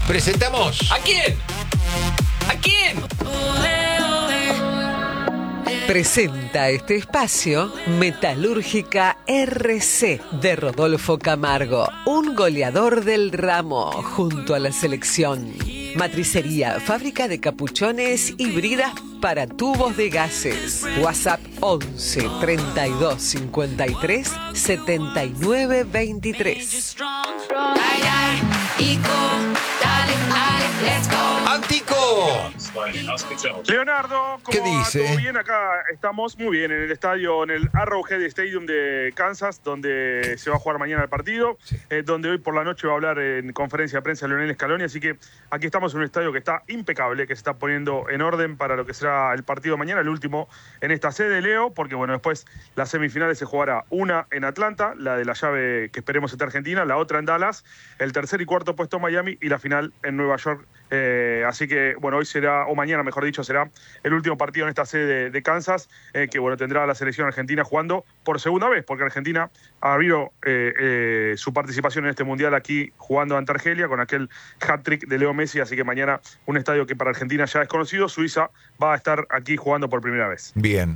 Presentamos. ¿A quién? ¿A quién? Presenta este espacio Metalúrgica RC de Rodolfo Camargo, un goleador del ramo junto a la selección. Matricería, fábrica de capuchones y bridas para tubos de gases. WhatsApp 11 32 53 79 23. ¡Antico! Leonardo, ¿cómo ¿Qué va? dice? ¿Todo bien? Acá estamos muy bien en el estadio, en el Arrowhead Stadium de Kansas, donde se va a jugar mañana el partido, donde hoy por la noche va a hablar en conferencia de prensa Lionel Scaloni, así que aquí estamos en un estadio que está impecable, que se está poniendo en orden para lo que será el partido mañana, el último en esta sede, Leo, porque bueno, después las semifinales se jugará una en Atlanta, la de la llave que esperemos esté Argentina, la otra en Dallas, el tercer y cuarto puesto en Miami y la final en Nueva York. Así que, bueno, hoy será, o mañana mejor dicho, será el último partido en esta sede de Kansas, que, bueno, tendrá a la selección argentina jugando por segunda vez, porque Argentina ha habido su participación en este Mundial aquí jugando ante Argelia con aquel hat-trick de Leo Messi, así que mañana un estadio que para Argentina ya es conocido, Suiza va a estar aquí jugando por primera vez. Bien.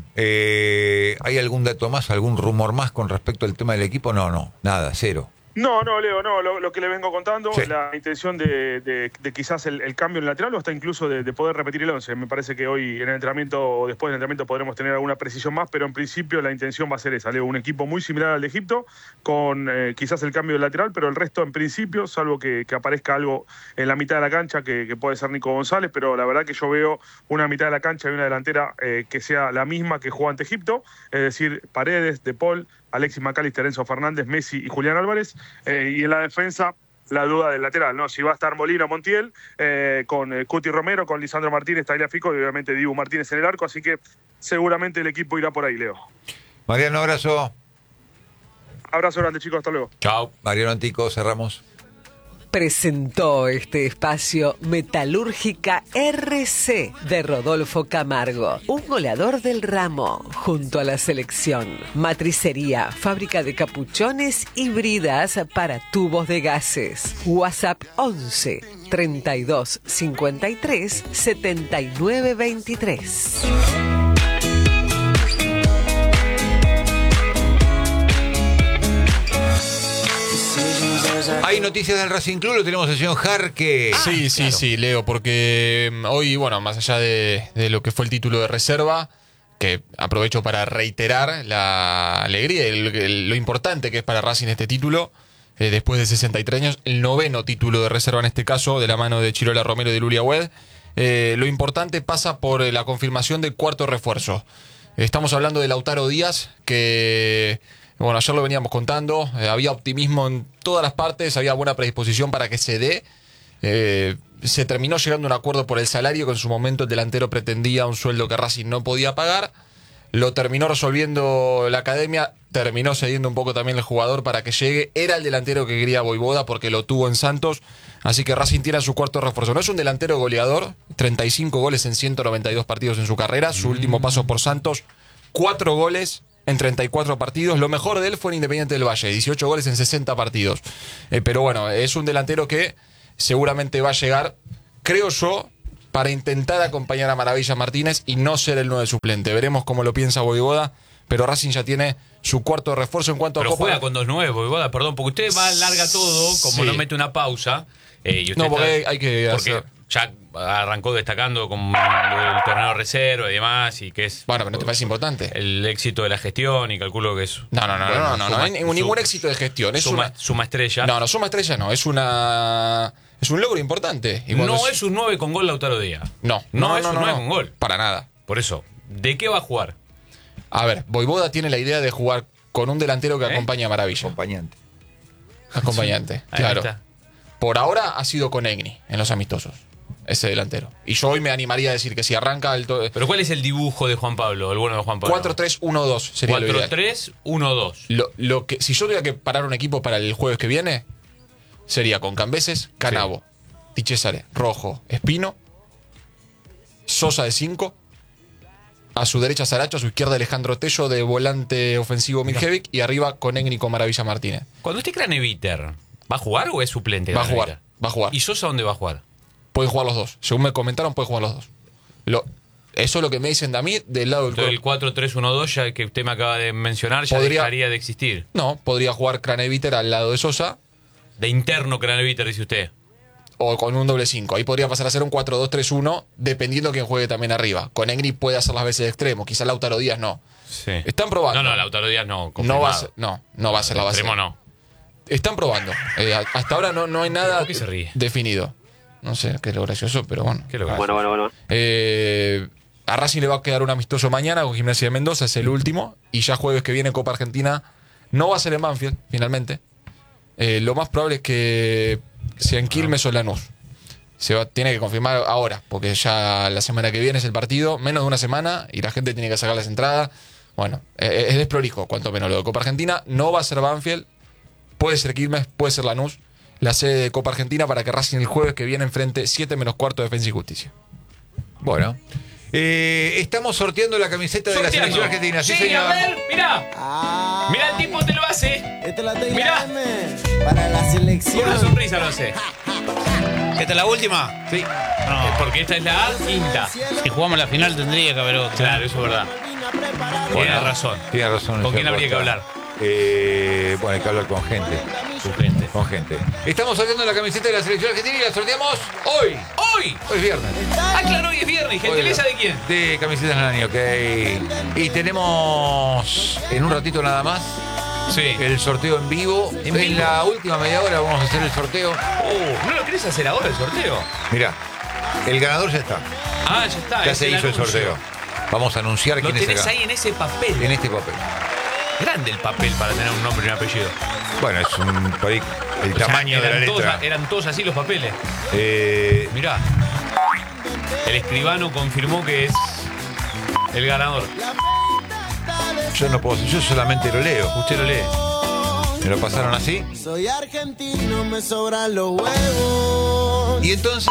¿Hay algún dato más, algún rumor más con respecto al tema del equipo? No, nada, cero. No, Leo, no, lo que le vengo contando, Sí. la intención de quizás el cambio en el lateral o hasta incluso de poder repetir el 11. Me parece que hoy en el entrenamiento o después del entrenamiento podremos tener alguna precisión más, pero en principio la intención va a ser esa, Leo, un equipo muy similar al de Egipto, con quizás el cambio del lateral, pero el resto en principio, salvo que aparezca algo en la mitad de la cancha, que puede ser Nico González, pero la verdad que yo veo una mitad de la cancha y una delantera que sea la misma que jugó ante Egipto, es decir, Paredes, De Paul, Alexis McAllister, Enzo Fernández, Messi y Julián Álvarez. Y en la defensa, la duda del lateral, ¿no? Si va a estar Molina o Montiel, con Cuti Romero, con Lisandro Martínez, Tagliafico y obviamente Dibu Martínez en el arco. Así que seguramente el equipo irá por ahí, Leo. Mariano, abrazo. Abrazo grande, chicos. Hasta luego. Chao. Mariano Antico, cerramos. Presentó este espacio Metalúrgica RC de Rodolfo Camargo, un goleador del ramo junto a la selección. Matricería, fábrica de capuchones y bridas para tubos de gases. WhatsApp 11 32 53 79 23. Hay noticias del Racing Club, lo tenemos al señor Jarque. Sí, Leo, porque hoy, bueno, más allá de lo que fue el título de reserva, que aprovecho para reiterar la alegría y lo importante que es para Racing este título, después de 63 años, el 9º título de reserva en este caso, de la mano de Chirola Romero y de Lulia Wed. Lo importante pasa por la confirmación del cuarto refuerzo. Estamos hablando de Lautaro Díaz, que... Bueno, ayer lo veníamos contando, había optimismo en todas las partes, había buena predisposición para que se dé. Se terminó llegando a un acuerdo por el salario, que en su momento el delantero pretendía un sueldo que Racing no podía pagar. Lo terminó resolviendo la academia, terminó cediendo un poco también el jugador para que llegue. Era el delantero que quería Vojvoda porque lo tuvo en Santos, así que Racing tiene su cuarto refuerzo. No es un delantero goleador, 35 goles en 192 partidos en su carrera, su último paso por Santos, 4 goles en 34 partidos. Lo mejor de él fue en Independiente del Valle, 18 goles en 60 partidos. Pero bueno, es un delantero que seguramente va a llegar, creo yo, para intentar acompañar a Maravilla Martínez y no ser el 9 suplente. Veremos cómo lo piensa Vojvoda, pero Racing ya tiene su cuarto refuerzo en cuanto a Pero Copa. juega con 2-9, Vojvoda, perdón, porque usted va larga todo, como Sí. no mete una pausa. Y usted No, porque está- hay que porque hacer... ya arrancó destacando con el torneo reserva y demás, y que es Bueno, pero ¿no te parece importante? el éxito de la gestión, y calculo que es... No, bueno, no hay ningún éxito de gestión. Es suma estrella. No, suma estrella no, es un logro importante. Y cuando No es un 9 con gol Lautaro Díaz. No es un 9 con gol. Para nada. Por eso, ¿de qué va a jugar? A ver, Vojvoda tiene la idea de jugar con un delantero que acompaña a Maravilla. Acompañante. Acompañante, Ahí claro. está. Por ahora ha sido con Egni en los amistosos, ese delantero. Y yo hoy me animaría a decir que si arranca el... Pero ¿cuál es el dibujo de Juan Pablo, el bueno de Juan Pablo? 4-3-1-2 sería lo ideal. 4-3-1-2. Lo que, si yo tuviera que parar un equipo para el jueves que viene, sería con Cambeses, Canavo, Di Cesare, Rojo, Espino, Sosa de 5, a su derecha Saracho, a su izquierda Alejandro Tello, de volante ofensivo Miljevic, y arriba con Egni con Maravilla Martínez. Cuando usted crea Neviter, ¿va a jugar o es suplente? Va a jugar. Va a jugar. ¿Y Sosa dónde va a jugar? Pueden jugar los dos. Según me comentaron, pueden jugar los dos. Eso es lo que me dicen de a mí del lado del Entonces, el 4-3-1-2 ya que usted me acaba de mencionar ya dejaría de existir. No, podría jugar Craneviter al lado de Sosa. De interno Craneviter, dice usted. O con un doble 5. Ahí podría pasar a ser un 4-2-3-1, dependiendo quién juegue también arriba. Con Engri puede hacer las veces de extremo. Quizá Lautaro Díaz no. Sí. Están probando. No, Lautaro Díaz no. No va a ser la base. Extremo no. Están probando. Hasta ahora no hay nada ¿Por qué se ríe? definido. No sé qué es lo gracioso, pero bueno. ¿Qué es lo gracioso? Bueno. A Racing le va a quedar un amistoso mañana con Gimnasia de Mendoza, es el último. Y ya jueves que viene Copa Argentina no va a ser en Banfield, finalmente. Lo más probable es que sea en Quilmes o en Lanús. Tiene que confirmar ahora, porque ya la semana que viene es el partido, menos de una semana, y la gente tiene que sacar las entradas. Bueno, es desprolijo, cuanto menos lo de Copa Argentina. No va a ser Banfield, puede ser Quilmes, puede ser Lanús, la sede de Copa Argentina, para que Racing el jueves que viene enfrente 7 menos cuarto de Defensa y Justicia. Bueno. Estamos sorteando la camiseta de la selección argentina. Sí, señor. A ver, mirá. Mirá, el tipo te lo hace. Esta es la tela Mirá. M para la Con selección. una sonrisa lo hace. ¿Esta es la última? Sí. No. Porque esta es la quinta. Si jugamos la final tendría que haber otra. Claro, eso es verdad. Tiene razón. Tiene razón. ¿Con quién habría que hablar? Bueno, hay que hablar con gente. Con gente. Estamos sorteando la camiseta de la selección argentina y la sorteamos hoy. ¡Hoy! Hoy es viernes. Ah, claro, hoy es viernes. ¿Gentileza de quién? De Camisetas Nani, ok. Y tenemos en un ratito nada más Sí. el sorteo en vivo. En la última media hora vamos a hacer el sorteo. ¿No lo querés hacer ahora el sorteo? Mirá, el ganador ya está. Ah, ya está. Ya es se hizo el anuncio. sorteo. Vamos a anunciar Lo quién es el tenés ganador. ahí en ese papel. En este papel. Grande el papel para tener un nombre y un apellido. Bueno, es por ahí el O sea, tamaño de la eran letra. eran todos así los papeles. Mirá. El escribano confirmó que es el ganador. Yo no puedo, yo solamente lo leo. Usted lo lee. Me lo pasaron así. Soy argentino, me sobran los huevos. Y entonces.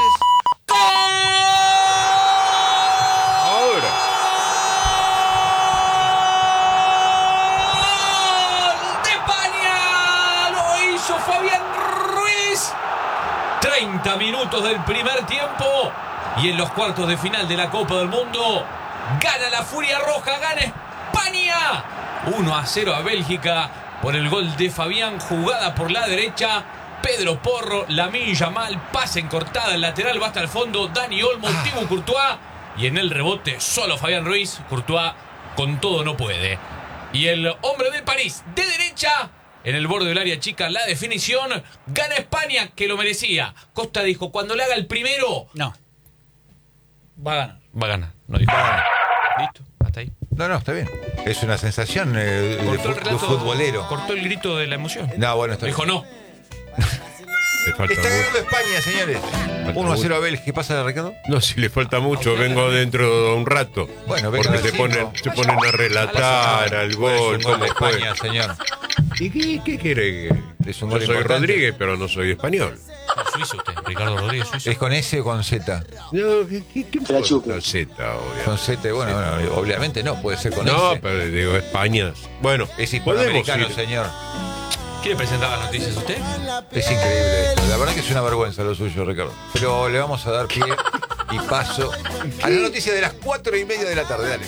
¡De España! Lo hizo Fabián Ruiz. 30 minutos del primer tiempo. Y en los cuartos de final de la Copa del Mundo, gana la Furia Roja, gana España. 1-0 a Bélgica por el gol de Fabián, jugada por la derecha. Pedro Porro, Lamine Yamal, pase en cortada, el lateral va hasta el fondo. Dani Olmo, Thibaut Courtois. Y en el rebote, solo Fabián Ruiz. Courtois con todo no puede. Y el hombre del París, de derecha, en el borde del área chica, la definición. Gana España, que lo merecía. Costa dijo, cuando le haga el primero... No. Va a ganar. Va a ganar, no dijo. Listo, hasta ahí. No, está bien. Es una sensación Cortó el de relato, futbolero. cortó el grito de la emoción. No, bueno, está bien. Dijo no. Le falta Está ganando mucho. España, señores. 1-0 a Bélgica. ¿Qué pasa, Ricardo? No, si le falta mucho, vengo dentro de un rato. Bueno, venga porque de se cinco. ponen a relatar al gol, Es un gol cómo de fue. España, señor. ¿Y qué quiere? Es un Yo gol soy importante. Rodríguez, pero no soy español. No, suizo usted, Ricardo Rodríguez, suizo. ¿Es con S o con Z? No, ¿qué importa? Z, Con obviamente. Z, bueno, obviamente no, puede ser con No, S. pero digo España. Bueno, Es podemos hispanoamericano, ir. señor. ¿Quiere presentar las noticias usted? Es increíble esto. La verdad que es una vergüenza lo suyo, Ricardo. Pero le vamos a dar pie y paso a la noticia de las 4:30 de la tarde. Dale.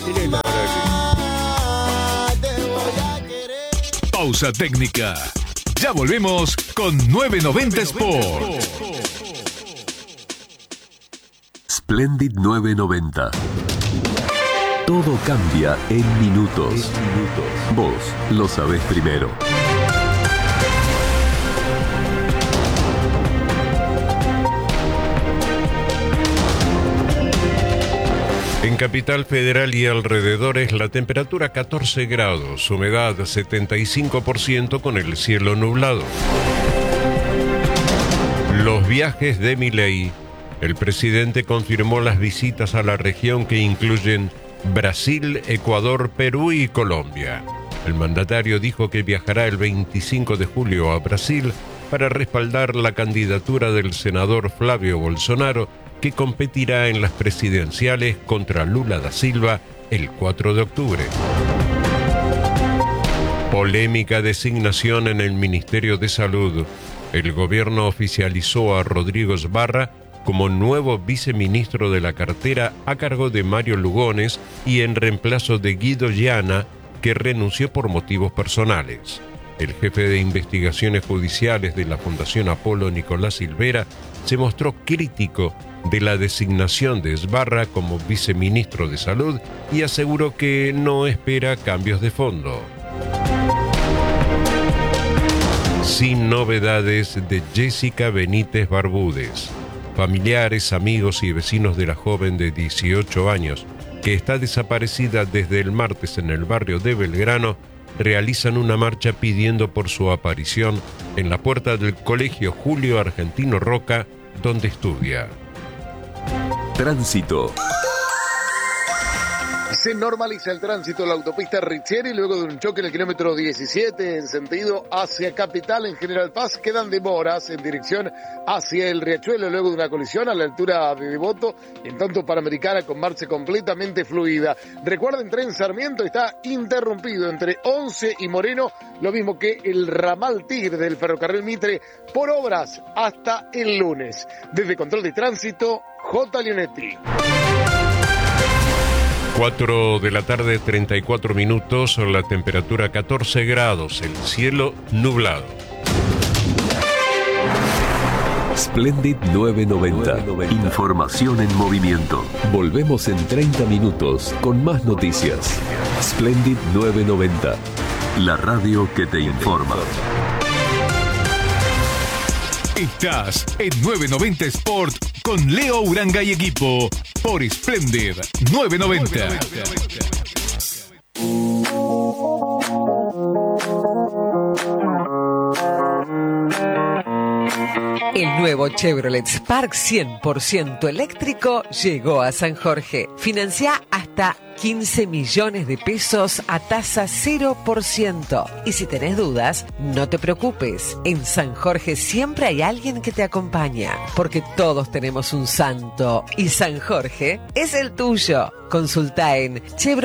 Pausa técnica. Ya volvemos con 990 Sport. Splendid 990. Todo cambia en minutos. Vos lo sabés primero. En Capital Federal y alrededores la temperatura 14 grados, humedad 75% con el cielo nublado. Los viajes de Milei. El presidente confirmó las visitas a la región que incluyen Brasil, Ecuador, Perú y Colombia. El mandatario dijo que viajará el 25 de julio a Brasil para respaldar la candidatura del senador Flavio Bolsonaro, que competirá en las presidenciales contra Lula da Silva el 4 de octubre. Polémica designación en el Ministerio de Salud. El gobierno oficializó a Rodrigo Sbarra como nuevo viceministro de la cartera a cargo de Mario Lugones y en reemplazo de Guido Llana, que renunció por motivos personales. El jefe de investigaciones judiciales de la Fundación Apolo, Nicolás Silvera, se mostró crítico de la designación de Sbarra como viceministro de Salud y aseguró que no espera cambios de fondo. Sin novedades de Jessica Benítez Barbúdez. Familiares, amigos y vecinos de la joven de 18 años, que está desaparecida desde el martes en el barrio de Belgrano, realizan una marcha pidiendo por su aparición en la puerta del Colegio Julio Argentino Roca, donde estudia. Tránsito. Se normaliza el tránsito en la autopista Riccieri luego de un choque en el kilómetro 17 en sentido hacia Capital. En General Paz quedan demoras en dirección hacia el Riachuelo luego de una colisión a la altura de Devoto, y en tanto Panamericana con marcha completamente fluida. Recuerden, Tren Sarmiento está interrumpido entre 11 y Moreno, lo mismo que el ramal Tigre del ferrocarril Mitre, por obras hasta el lunes. Desde Control de Tránsito, J. Leonetti. 4 de la tarde, 34 minutos, la temperatura 14 grados, el cielo nublado. Splendid 990. Información en movimiento. Volvemos en 30 minutos con más noticias. Splendid 990. La radio que te informa. Estás en 990 Sport con Leo Uranga y equipo por Splendid 990. El nuevo Chevrolet Spark 100% eléctrico llegó a San Jorge. Financia hasta 15 millones de pesos a tasa 0%. Y si tenés dudas, no te preocupes. En San Jorge siempre hay alguien que te acompaña, porque todos tenemos un santo y San Jorge es el tuyo. Consulta en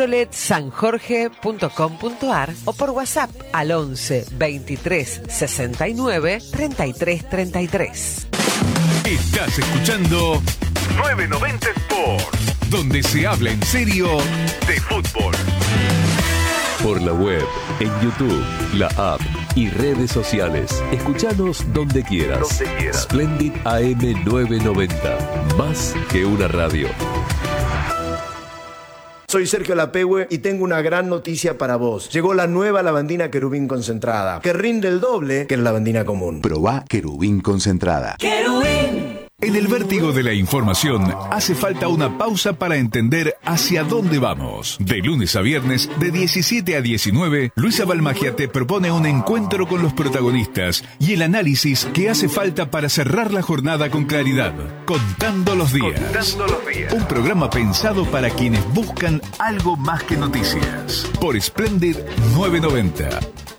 chevroletsanjorge.com.ar o por WhatsApp al 11 23 69 33 33. Estás escuchando 990 Sport, donde se habla en serio de fútbol. Por la web, en YouTube, la app y redes sociales. Escuchanos donde quieras. Splendid AM 990. Más que una radio. Soy Sergio Lapehue y tengo una gran noticia para vos. Llegó la nueva lavandina Querubín concentrada, que rinde el doble que la lavandina común. Probá Querubín concentrada. ¡Querubín! En el vértigo de la información hace falta una pausa para entender hacia dónde vamos. De lunes a viernes, de 17 a 19, Luisa Balmagia te propone un encuentro con los protagonistas y el análisis que hace falta para cerrar la jornada con claridad. Contando los días. Un programa pensado para quienes buscan algo más que noticias. Por Splendid 990.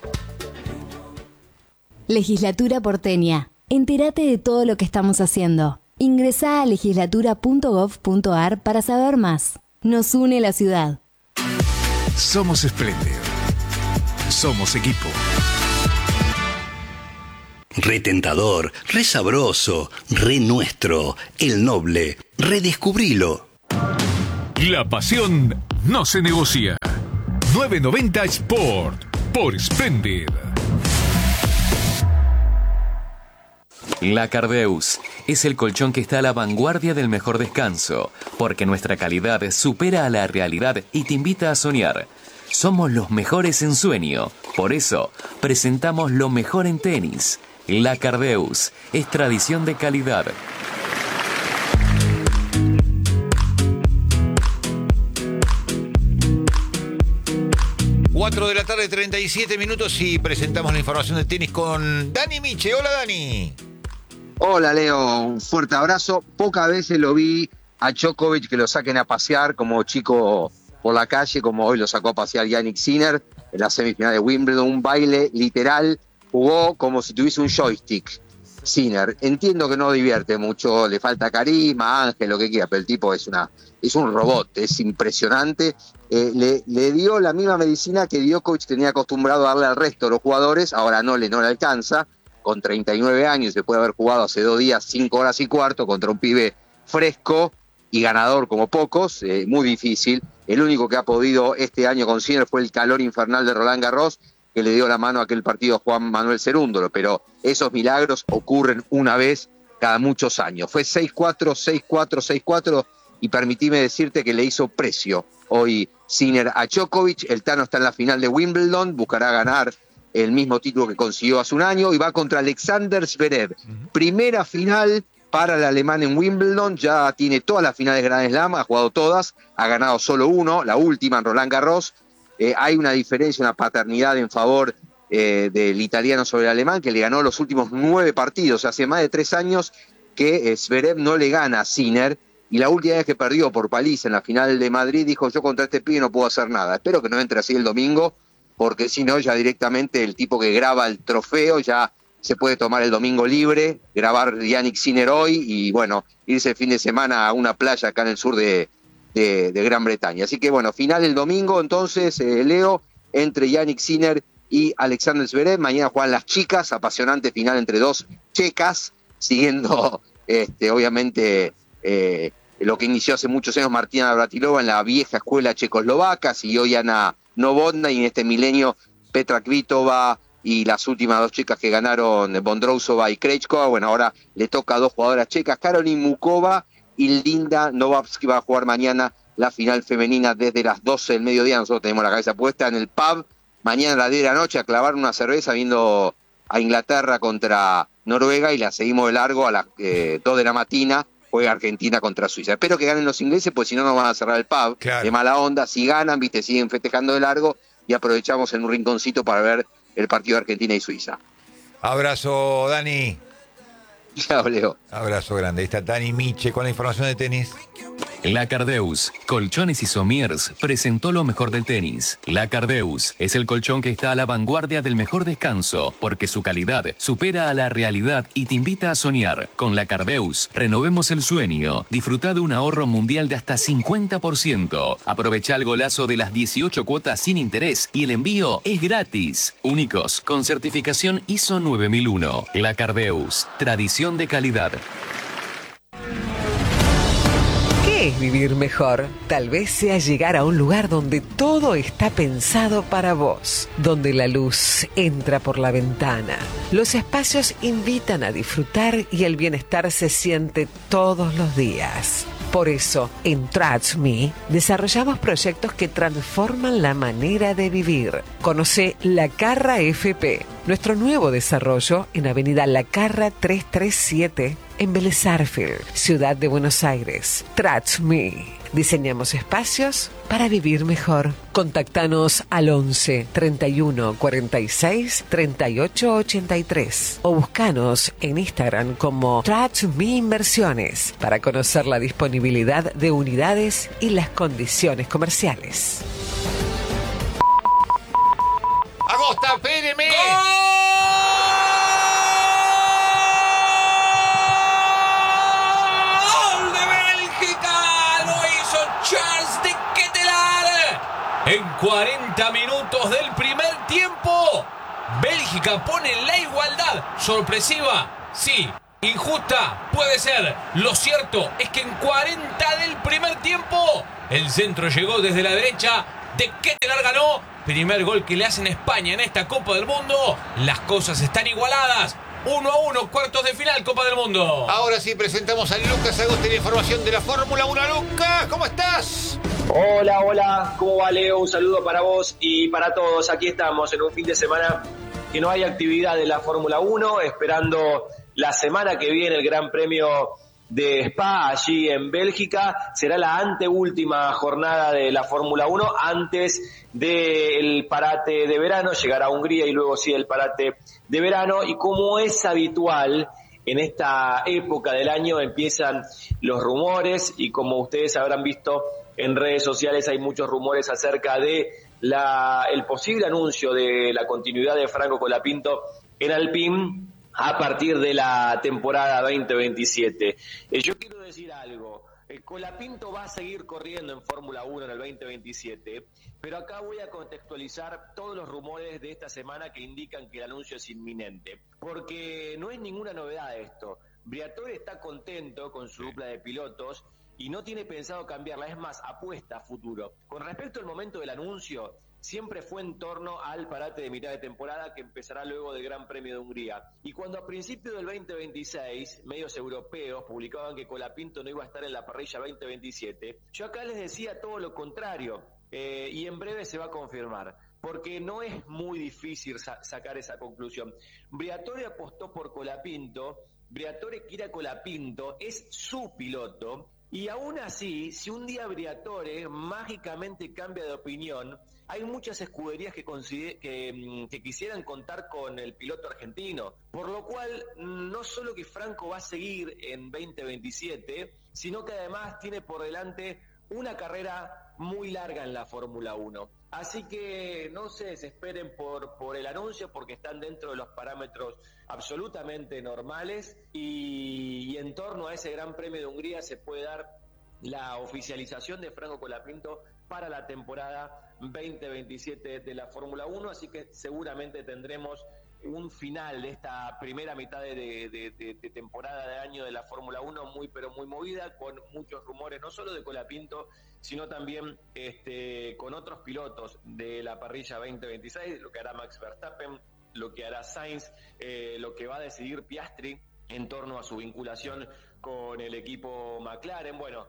Legislatura porteña. Entérate de todo lo que estamos haciendo. Ingresá a legislatura.gov.ar para saber más. Nos une la ciudad. Somos Splendid. Somos equipo. Re tentador, re sabroso, re nuestro, el noble. Redescubrilo. La pasión no se negocia. 990 Sport por Splendid. La Cardeus es el colchón que está a la vanguardia del mejor descanso, porque nuestra calidad supera a la realidad y te invita a soñar. Somos los mejores en sueño, por eso presentamos lo mejor en tenis. La Cardeus es tradición de calidad. Cuatro de la tarde, 37 minutos y presentamos la información de tenis con Dani Miche. Hola, Dani. Hola, Leo, un fuerte abrazo. Pocas veces lo vi a Djokovic que lo saquen a pasear como chico por la calle, como hoy lo sacó a pasear Jannik Sinner en la semifinal de Wimbledon. Un baile literal, jugó como si tuviese un joystick. Sinner, entiendo que no divierte mucho, le falta carisma, ángel, lo que quiera, pero el tipo es un robot, es impresionante. Le dio la misma medicina que Djokovic tenía acostumbrado a darle al resto de los jugadores, ahora no le alcanza. con 39 años, se puede haber jugado hace 2 días 5 horas y cuarto contra un pibe fresco y ganador como pocos, muy difícil. El único que ha podido este año con Sinner fue el calor infernal de Roland Garros, que le dio la mano a aquel partido a Juan Manuel Cerúndolo, pero esos milagros ocurren una vez cada muchos años. Fue 6-4, 6-4, 6-4, y permitime decirte que le hizo precio hoy Sinner a Djokovic. El Tano está en la final de Wimbledon, buscará ganar el mismo título que consiguió hace un año y va contra Alexander Zverev. Primera final para el alemán en Wimbledon, ya tiene todas las finales Grand Slam, ha jugado todas, ha ganado solo uno, la última en Roland Garros. Hay una diferencia, una paternidad en favor del italiano sobre el alemán, que le ganó los últimos 9 partidos. Hace más de 3 años que Zverev no le gana a Sinner, y la última vez que perdió por paliza en la final de Madrid dijo: yo contra este pibe no puedo hacer nada. Espero que no entre así el domingo, porque si no, ya directamente el tipo que graba el trofeo ya se puede tomar el domingo libre, grabar Yannick Sinner hoy y, bueno, irse el fin de semana a una playa acá en el sur de Gran Bretaña. Así que, bueno, final el domingo, entonces, Leo, entre Yannick Sinner y Alexander Zverev. Mañana juegan las chicas, apasionante final entre 2 checas, siguiendo, obviamente, lo que inició hace muchos años Martina Navratilova en la vieja escuela checoslovaca, siguió Jana Novotná, y en este milenio Petra Kvitova y las últimas 2 chicas que ganaron, Bondrousova y Krejcikova. Bueno, ahora le toca a 2 jugadoras checas, Caroline Mukova y Linda Novavsky. Va a jugar mañana la final femenina desde las 12 del mediodía. Nosotros tenemos la cabeza puesta en el pub, mañana a las 10 de la noche, a clavar una cerveza viendo a Inglaterra contra Noruega, y la seguimos de largo a las 2 de la mañana. Juega Argentina contra Suiza. Espero que ganen los ingleses, porque si no nos van a cerrar el pub. Claro. De mala onda. Si ganan, viste, siguen festejando de largo, y aprovechamos en un rinconcito para ver el partido de Argentina y Suiza. Abrazo, Dani. Chao, Leo. Abrazo grande. Ahí está Dani Miche con la información de tenis. La Cardeus, Colchones y Somiers, presentó lo mejor del tenis. La Cardeus es el colchón que está a la vanguardia del mejor descanso, porque su calidad supera a la realidad y te invita a soñar. Con La Cardeus, renovemos el sueño. Disfruta de un ahorro mundial de hasta 50%. Aprovecha el golazo de las 18 cuotas sin interés y el envío es gratis. Únicos, con certificación ISO 9001. La Cardeus, tradición de calidad. ¿Qué es vivir mejor? Tal vez sea llegar a un lugar donde todo está pensado para vos, donde la luz entra por la ventana. Los espacios invitan a disfrutar y el bienestar se siente todos los días. Por eso, en Trust Me, desarrollamos proyectos que transforman la manera de vivir. Conoce La Carra FP, nuestro nuevo desarrollo en Avenida La Carra 337, en Vélez Sarsfield, Ciudad de Buenos Aires. Trust Me. Diseñamos espacios para vivir mejor. Contactanos al 11 31 46 38 83 o buscanos en Instagram como Trust Me Inversiones para conocer la disponibilidad de unidades y las condiciones comerciales. ¡Agosta, espéreme! Charles de Ketelaere. En 40 minutos del primer tiempo, Bélgica pone la igualdad. Sorpresiva, sí. Injusta, puede ser. Lo cierto es que en 40 del primer tiempo, el centro llegó desde la derecha. De Ketelaere ganó. Primer gol que le hacen a España en esta Copa del Mundo. Las cosas están igualadas. 1-1, cuartos de final, Copa del Mundo. Ahora sí presentamos a Lucas Agosti la información de la Fórmula 1. Lucas, ¿cómo estás? Hola, ¿cómo va, Leo? Un saludo para vos y para todos. Aquí estamos en un fin de semana que no hay actividad de la Fórmula 1, esperando la semana que viene el Gran Premio de Spa, allí en Bélgica. Será la anteúltima jornada de la Fórmula 1 antes del parate de verano. Llegará a Hungría y luego sí el parate de verano. Y como es habitual en esta época del año, empiezan los rumores, y como ustedes habrán visto en redes sociales, hay muchos rumores acerca de el posible anuncio de la continuidad de Franco Colapinto en Alpine a partir de la temporada 2027. Yo quiero decir algo. Colapinto va a seguir corriendo en Fórmula 1 en el 2027, pero acá voy a contextualizar todos los rumores de esta semana que indican que el anuncio es inminente, porque no es ninguna novedad esto. Briatore está contento con su dupla de pilotos y no tiene pensado cambiarla, es más, apuesta a futuro. Con respecto al momento del anuncio, siempre fue en torno al parate de mitad de temporada que empezará luego del Gran Premio de Hungría. Y cuando a principios del 2026, medios europeos publicaban que Colapinto no iba a estar en la parrilla 2027, yo acá les decía todo lo contrario, y en breve se va a confirmar, porque no es muy difícil sacar esa conclusión. Briatore apostó por Colapinto, Briatore quiere a Colapinto, es su piloto, y aún así, si un día Briatore mágicamente cambia de opinión, hay muchas escuderías que quisieran contar con el piloto argentino, por lo cual no solo que Franco va a seguir en 2027, sino que además tiene por delante una carrera muy larga en la Fórmula 1. Así que no se desesperen por el anuncio, porque están dentro de los parámetros absolutamente normales, y en torno a ese Gran Premio de Hungría se puede dar la oficialización de Franco Colapinto para la temporada 2027 de la Fórmula 1, así que seguramente tendremos un final de esta primera mitad de temporada de año de la Fórmula 1 muy pero muy movida, con muchos rumores, no solo de Colapinto, sino también con otros pilotos de la parrilla 2026, lo que hará Max Verstappen, lo que hará Sainz, lo que va a decidir Piastri en torno a su vinculación con el equipo McLaren. Bueno,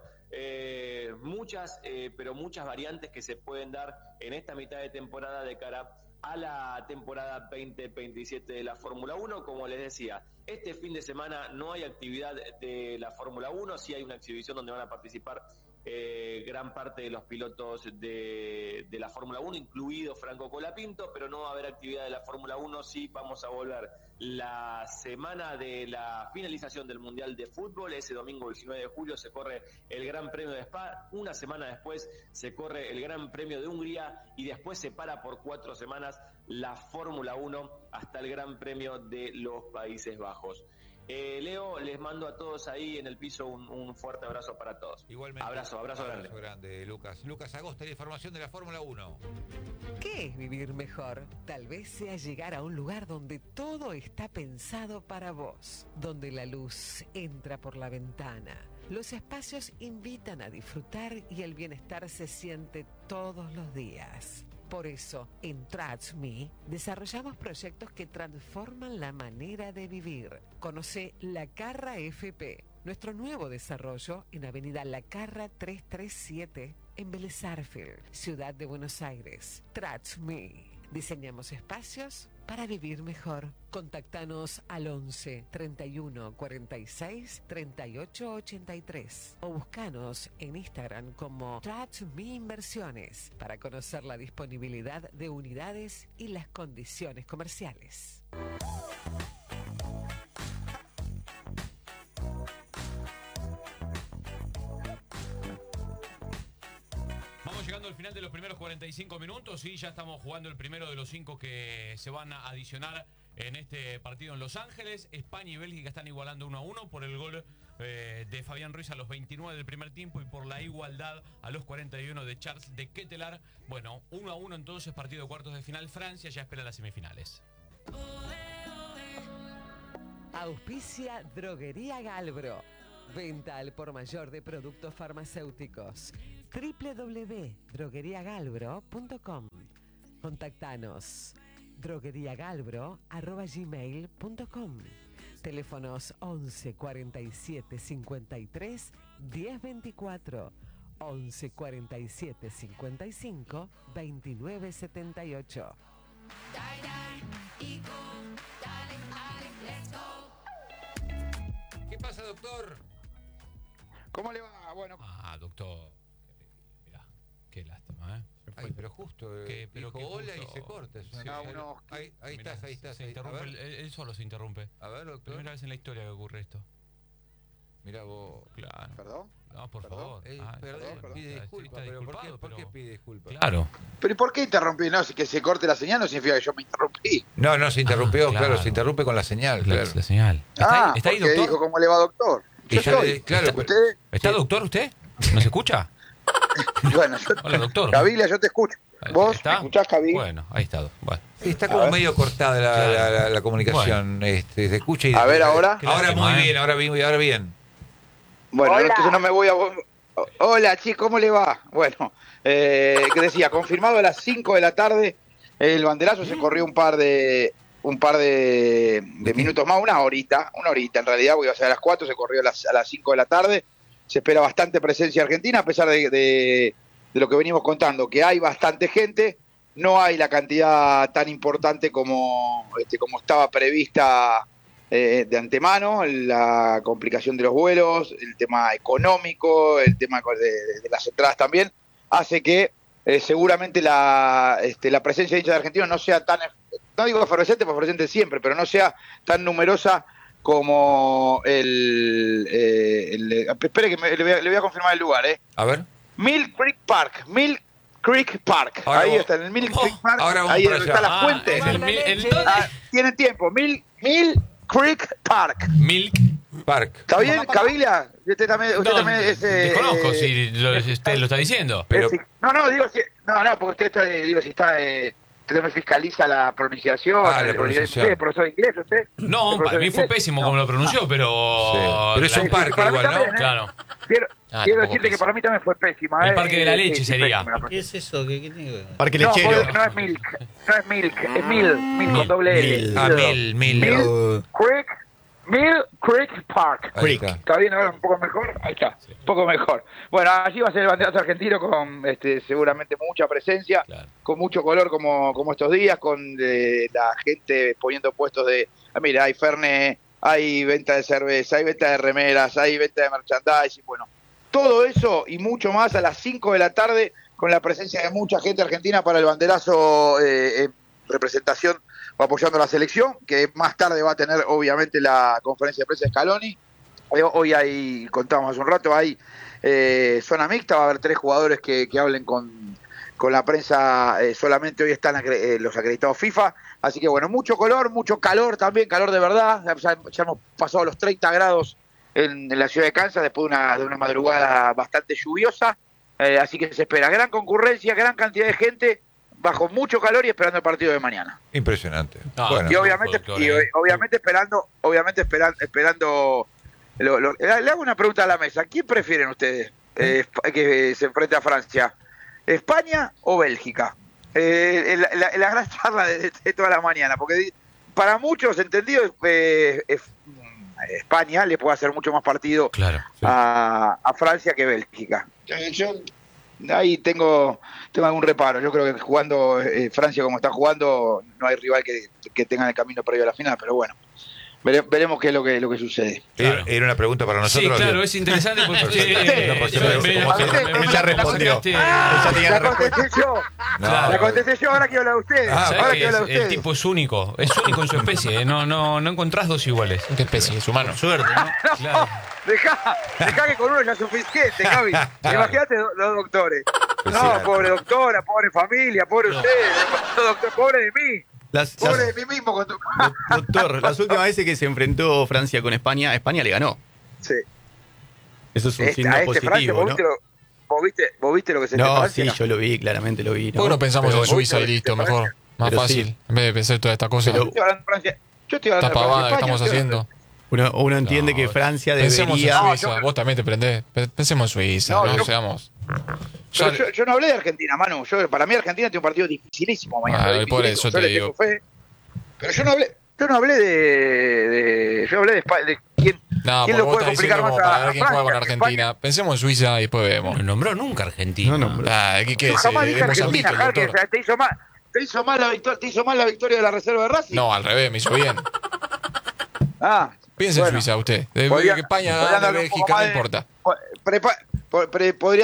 muchas variantes que se pueden dar en esta mitad de temporada de cara a la temporada 2027 de la Fórmula 1. Como les decía, este fin de semana no hay actividad de la Fórmula 1, sí hay una exhibición donde van a participar gran parte de los pilotos de la Fórmula 1, incluido Franco Colapinto, pero no va a haber actividad de la Fórmula 1. Sí vamos a volver la semana de la finalización del Mundial de Fútbol. Ese domingo 19 de julio se corre el Gran Premio de Spa, una semana después se corre el Gran Premio de Hungría y después se para por 4 semanas la Fórmula 1 hasta el Gran Premio de los Países Bajos. Leo, les mando a todos ahí en el piso un fuerte abrazo para todos. Igualmente. Abrazo grande. Abrazo grande, Lucas. Lucas Agosta, la información de la Fórmula 1. ¿Qué es vivir mejor? Tal vez sea llegar a un lugar donde todo está pensado para vos, donde la luz entra por la ventana. Los espacios invitan a disfrutar y el bienestar se siente todos los días. Por eso, en Trust Me, desarrollamos proyectos que transforman la manera de vivir. Conoce La Carra FP, nuestro nuevo desarrollo en Avenida La Carra 337, en Vélez Sarsfield, Ciudad de Buenos Aires. Trust Me. Diseñamos espacios para vivir mejor. Contactanos al 11 31 46 38 83 o buscanos en Instagram como Trust Me Inversiones para conocer la disponibilidad de unidades y las condiciones comerciales. Llegando al final de los primeros 45 minutos y ya estamos jugando el primero de los 5 que se van a adicionar en este partido en Los Ángeles. España y Bélgica están igualando 1-1 por el gol de Fabián Ruiz a los 29 del primer tiempo y por la igualdad a los 41 de Charles de Ketelaar. Bueno, 1-1 entonces, partido de cuartos de final. Francia ya espera las semifinales. Auspicia Droguería Galbro. Venta al por mayor de productos farmacéuticos. www.drogueriagalbro.com. Contactanos drogueriagalbro@gmail.com. Teléfonos 11 47 53 10 24, 11 47 55 29 78. ¿Qué pasa, doctor? ¿Cómo le va? Bueno. Doctor. Mirá, qué lástima, ¿eh? Ay, pero justo, pero dijo hola y se corta. Es una cosa- ahí estás, ahí estás. Se interrumpe, él solo se interrumpe. A ver, doctor. Primera vez en la historia que ocurre esto. Mirá vos. Claro. ¿Perdón? No, por ¿Perdón? favor. Perdón. Pide disculpas, está pero disculpado, ¿por qué pero- pide disculpas? Claro. ¿Pero y por qué interrumpí? No, si que se corte la señal no significa que yo me interrumpí. No, se interrumpió, claro. se interrumpe con la señal, claro. La señal. Está ahí, doctor? dijo, ¿cómo le va, doctor? Y ya claro, ¿Está doctor usted? ¿Nos escucha? Bueno, Hola, doctor. Cabilia, yo te escucho. ¿Vos ¿Está? me escuchás, Cabilia? Bueno, ahí está. Bueno. Sí, está como medio cortada la comunicación. Se escucha y... A ver, ahora. Ahora muy bien, ahora bien. Bueno, entonces no me voy a... Hola, chicos, ¿cómo le va? Bueno, que decía, confirmado a las 5 de la tarde, el banderazo se corrió un par de minutos más, una horita en realidad, porque iba a ser a las 4, se corrió a las 5 de la tarde. Se espera bastante presencia argentina, a pesar de lo que venimos contando, que hay bastante gente, no hay la cantidad tan importante como estaba prevista de antemano, la complicación de los vuelos, el tema económico, el tema de las entradas también, hace que seguramente la presencia de hinchas de argentinos no sea tan, no digo efervescente, porque efervescente siempre, pero no sea tan numerosa como espere que le voy a confirmar el lugar, A ver. Mill Creek Park. Ahora Ahí vos, está, en el Mill Creek Park, ahora ahí vamos donde para está la fuente. Tienen tiempo, Mill Creek Park. Milk Park. ¿Está bien, Cabilia? Usted también es... Desconozco si usted lo está diciendo. Pero... digo, porque usted está, si está... ¿Usted me fiscaliza la pronunciación? La pronunciación. ¿Usted, profesor de inglés, usted? No, para mí fue pésimo como lo pronunció, pero... Sí. Pero es un parque igual, ¿no? Claro. Quiero decirte que para mí también fue pésima. El parque de la leche sería. ¿Qué es eso? ¿Qué tiene que ver? Parque lechero. No es Milk, es Mill con doble L. Mill Creek Park. ¿Está bien ahora? ¿Un poco mejor? Ahí está, un poco mejor. Bueno, allí va a ser el banderazo argentino con seguramente mucha presencia, con mucho color como estos días, con la gente poniendo puestos de... mira, hay Fernet, hay venta de cerveza, hay venta de remeras, hay venta de merchandising, bueno, todo eso y mucho más a las 5 de la tarde con la presencia de mucha gente argentina para el banderazo en representación o apoyando a la selección, que más tarde va a tener obviamente la conferencia de prensa de Scaloni. Hoy hay, contábamos hace un rato, hay zona mixta, va a haber 3 jugadores que hablen con la prensa, solamente hoy están los acreditados FIFA, así que bueno, mucho color, mucho calor también, calor de verdad, ya hemos pasado los 30 grados en la ciudad de Kansas después de una madrugada bastante lluviosa, así que se espera gran concurrencia, gran cantidad de gente, bajo mucho calor y esperando el partido de mañana. Impresionante. Bueno, y obviamente esperando le hago una pregunta a la mesa. ¿Quién prefieren ustedes que se enfrente a Francia? ¿España o Bélgica? La gran charla de toda la mañana, porque para muchos entendidos España le puede hacer mucho más partido a Francia que Bélgica. Yo ahí tengo algún reparo. Yo creo que jugando Francia como está jugando, no hay rival que tenga el camino previo a la final, pero bueno, veremos qué es lo que sucede. Claro. Era una pregunta para nosotros. Sí, claro, es interesante porque ya respondió. La contesté yo, ahora quiero hablar de ustedes. El tipo es único en su especie. No encontrás dos iguales. ¿Qué especie? Es humano. Suerte, ¿no? Claro. Dejá que con uno ya es suficiente, Gaby. Imagínate los doctores. No, pobre doctora, pobre familia, pobre usted, pobre de mí. Pobre de mí mismo. Doctor, las últimas veces que se enfrentó Francia con España, España le ganó. Sí. Eso es un signo positivo, Francia, ¿no? ¿Vos viste lo que se No, sí, yo lo vi, claramente lo vi. ¿Por qué no pensamos en Suiza y listo, mejor? Más fácil, sí. En vez de pensar toda esta cosa. Yo estoy hablando de Francia. Esta pavada que estamos haciendo. Uno entiende que Francia pensemos debería... en Suiza, vos también te prendés. Pensemos en Suiza, seamos... Yo no hablé de Argentina, Manu. Para mí Argentina tiene un partido dificilísimo mañana. Por eso te digo. Pero yo no hablé de España, de quién lo puede complicar más para ver quién juega con Argentina. España. Pensemos en Suiza y después vemos. No nombró nunca Argentina. ¿Qué jamás dije Argentina, Jaque, te hizo mal la victoria de la reserva de Racing. No, al revés, me hizo bien. Piensa en Suiza usted. De que España gane Bélgica, no importa. Podría